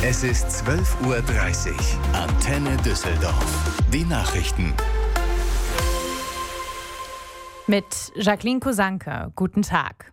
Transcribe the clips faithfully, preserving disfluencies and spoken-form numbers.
Es ist zwölf Uhr dreißig. Antenne Düsseldorf. Die Nachrichten. Mit Jacqueline Kosanke. Guten Tag.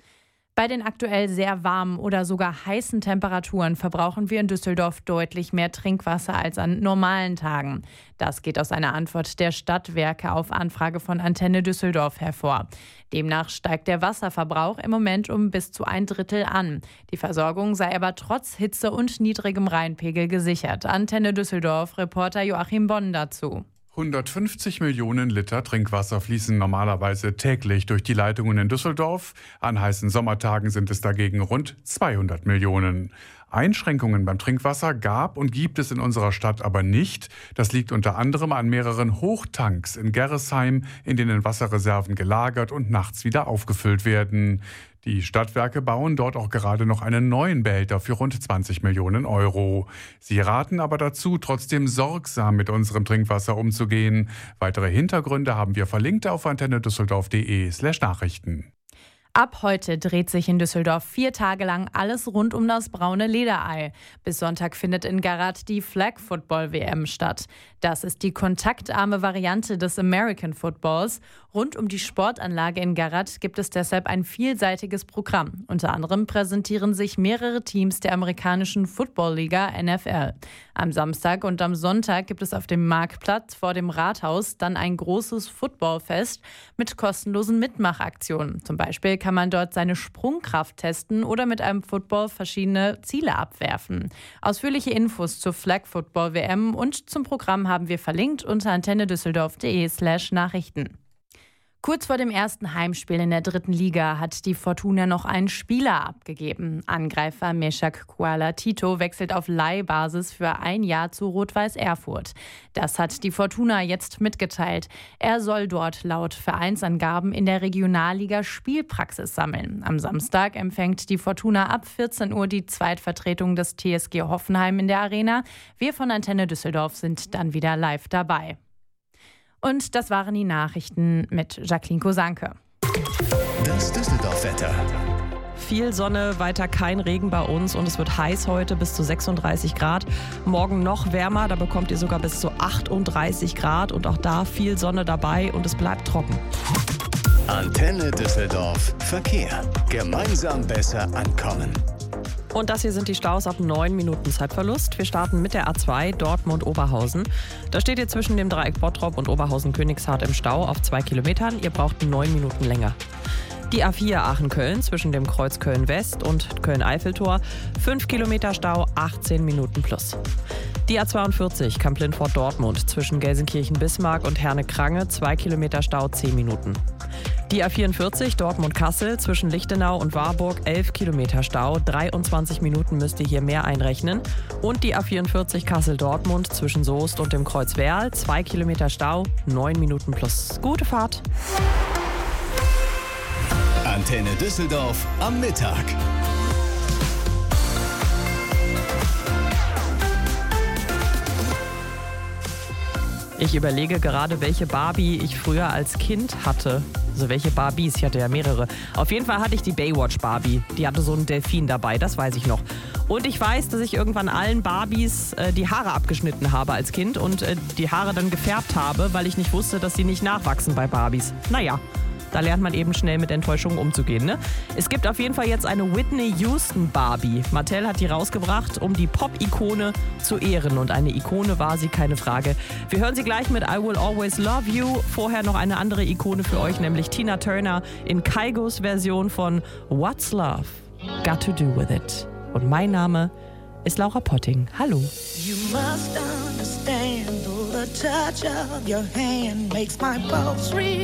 Bei den aktuell sehr warmen oder sogar heißen Temperaturen verbrauchen wir in Düsseldorf deutlich mehr Trinkwasser als an normalen Tagen. Das geht aus einer Antwort der Stadtwerke auf Anfrage von Antenne Düsseldorf hervor. Demnach steigt der Wasserverbrauch im Moment um bis zu ein Drittel an. Die Versorgung sei aber trotz Hitze und niedrigem Rheinpegel gesichert. Antenne Düsseldorf, Reporter Joachim Bonn dazu. hundertfünfzig Millionen Liter Trinkwasser fließen normalerweise täglich durch die Leitungen in Düsseldorf. An heißen Sommertagen sind es dagegen rund zweihundert Millionen. Einschränkungen beim Trinkwasser gab und gibt es in unserer Stadt aber nicht. Das liegt unter anderem an mehreren Hochtanks in Gerresheim, in denen Wasserreserven gelagert und nachts wieder aufgefüllt werden. Die Stadtwerke bauen dort auch gerade noch einen neuen Behälter für rund zwanzig Millionen Euro. Sie raten aber dazu, trotzdem sorgsam mit unserem Trinkwasser umzugehen. Weitere Hintergründe haben wir verlinkt auf antennedüsseldorf.de slash Nachrichten. Ab heute dreht sich in Düsseldorf vier Tage lang alles rund um das braune Lederei. Bis Sonntag findet in Garat die Flag Football W M statt. Das ist die kontaktarme Variante des American Footballs. Rund um die Sportanlage in Garat gibt es deshalb ein vielseitiges Programm. Unter anderem präsentieren sich mehrere Teams der amerikanischen Football-Liga N F L. Am Samstag und am Sonntag gibt es auf dem Marktplatz vor dem Rathaus dann ein großes Footballfest mit kostenlosen Mitmachaktionen. Zum Beispiel kann man dort seine Sprungkraft testen oder mit einem Football verschiedene Ziele abwerfen. Ausführliche Infos zur Flag Football W M und zum Programm haben wir verlinkt unter antennedüsseldorf.de slash Nachrichten. Kurz vor dem ersten Heimspiel in der dritten Liga hat die Fortuna noch einen Spieler abgegeben. Angreifer Meshak Kuala Tito wechselt auf Leihbasis für ein Jahr zu Rot-Weiß Erfurt. Das hat die Fortuna jetzt mitgeteilt. Er soll dort laut Vereinsangaben in der Regionalliga Spielpraxis sammeln. Am Samstag empfängt die Fortuna ab vierzehn Uhr die Zweitvertretung des T S G Hoffenheim in der Arena. Wir von Antenne Düsseldorf sind dann wieder live dabei. Und das waren die Nachrichten mit Jacqueline Kosanke. Das Düsseldorf-Wetter. Viel Sonne, weiter kein Regen bei uns und es wird heiß heute bis zu sechsunddreißig Grad. Morgen noch wärmer, da bekommt ihr sogar bis zu achtunddreißig Grad und auch da viel Sonne dabei und es bleibt trocken. Antenne Düsseldorf Verkehr. Gemeinsam besser ankommen. Und das hier sind die Staus ab neun Minuten Zeitverlust. Wir starten mit der A zwei Dortmund-Oberhausen. Da steht ihr zwischen dem Dreieck Bottrop und Oberhausen-Königshardt im Stau auf zwei Kilometern. Ihr braucht neun Minuten länger. Die A vier Aachen-Köln zwischen dem Kreuz Köln-West und Köln-Eiffeltor. fünf Kilometer Stau, achtzehn Minuten plus. Die A zweiundvierzig Kamp-Lindfort-Dortmund zwischen Gelsenkirchen-Bismarck und Herne-Krange. zwei Kilometer Stau, zehn Minuten. Die A vierundvierzig Dortmund-Kassel zwischen Lichtenau und Warburg, elf Kilometer Stau, dreiundzwanzig Minuten müsst ihr hier mehr einrechnen. Und die A vierundvierzig Kassel-Dortmund zwischen Soest und dem Kreuz Werl, zwei Kilometer Stau, neun Minuten plus. Gute Fahrt! Antenne Düsseldorf am Mittag. Ich überlege gerade, welche Barbie ich früher als Kind hatte. Also welche Barbies, ich hatte ja mehrere. Auf jeden Fall hatte ich die Baywatch Barbie. Die hatte so einen Delfin dabei, das weiß ich noch. Und ich weiß, dass ich irgendwann allen Barbies äh, die Haare abgeschnitten habe als Kind und äh, die Haare dann gefärbt habe, weil ich nicht wusste, dass sie nicht nachwachsen bei Barbies. Naja. Da lernt man eben schnell mit Enttäuschungen umzugehen, ne? Es gibt auf jeden Fall jetzt eine Whitney Houston Barbie. Mattel hat die rausgebracht, um die Pop-Ikone zu ehren. Und eine Ikone war sie, keine Frage. Wir hören sie gleich mit I Will Always Love You. Vorher noch eine andere Ikone für euch, nämlich Tina Turner in Kaigos Version von What's Love Got to Do With It. Und mein Name ist Laura Potting. Hallo. You must understand, the touch of your hand makes my pulse real.